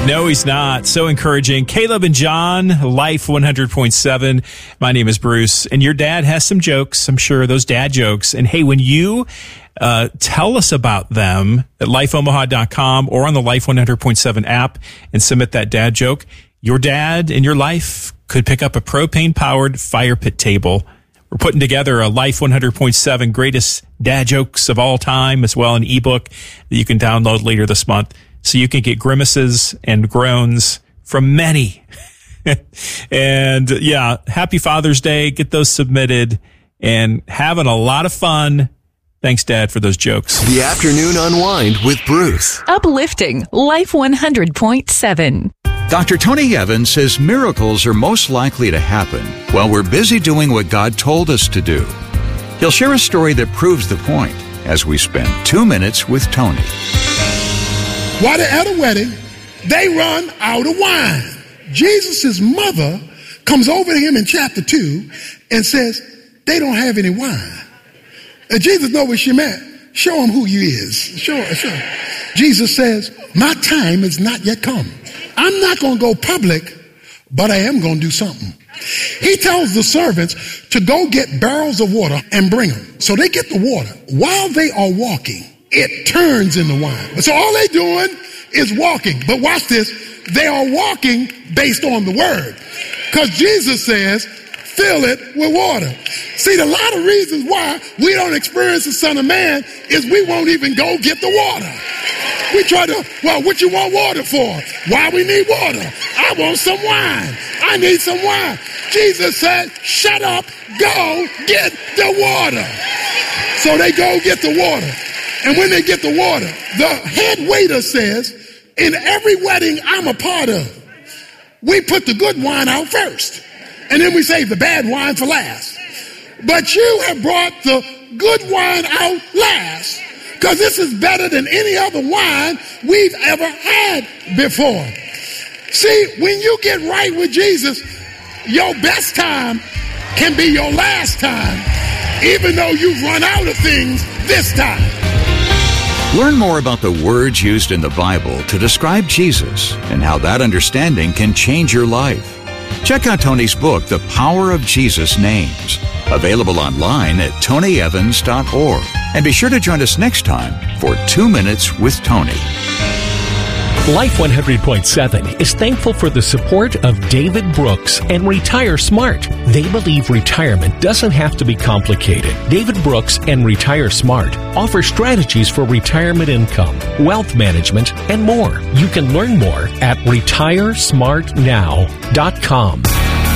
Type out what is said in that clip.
No, he's not. So encouraging. Caleb and John, Life 100.7. My name is Bruce, and your dad has some jokes, I'm sure, those dad jokes. And hey, when you tell us about them at lifeomaha.com or on the Life 100.7 app and submit that dad joke, your dad in your life could pick up a propane-powered fire pit table. We're putting together a Life 100.7 greatest dad jokes of all time, as well, an ebook that you can download later this month. So you can get grimaces and groans from many. And yeah, happy Father's Day. Get those submitted and having a lot of fun. Thanks, Dad, for those jokes. The Afternoon Unwind with Bruce. Uplifting Life 100.7. Dr. Tony Evans says miracles are most likely to happen while we're busy doing what God told us to do. He'll share a story that proves the point as we spend 2 minutes with Tony. While they're at a wedding, they run out of wine. Jesus' mother comes over to him in chapter 2 and says, they don't have any wine. And Jesus knows what she meant. Show him who you is. Show. Jesus says, my time is not yet come. I'm not going to go public, but I am going to do something. He tells the servants to go get barrels of water and bring them. So they get the water. While they are walking, it turns into wine. So all they're doing is walking. But watch this. They are walking based on the word. Because Jesus says, fill it with water. See, a lot of reasons why we don't experience the Son of Man is we won't even go get the water. We try to, well, what you want water for? Why we need water? I want some wine. I need some wine. Jesus said, shut up, go get the water. So they go get the water. And when they get the water, the head waiter says, in every wedding I'm a part of, we put the good wine out first. And then we save the bad wine for last. But you have brought the good wine out last, because this is better than any other wine we've ever had before. See, when you get right with Jesus, your best time can be your last time, even though you've run out of things this time. Learn more about the words used in the Bible to describe Jesus and how that understanding can change your life. Check out Tony's book, The Power of Jesus' Names, available online at tonyevans.org. And be sure to join us next time for 2 Minutes with Tony. Life 100.7 is thankful for the support of David Brooks and Retire Smart. They believe retirement doesn't have to be complicated. David Brooks and Retire Smart offer strategies for retirement income, wealth management, and more. You can learn more at retiresmartnow.com.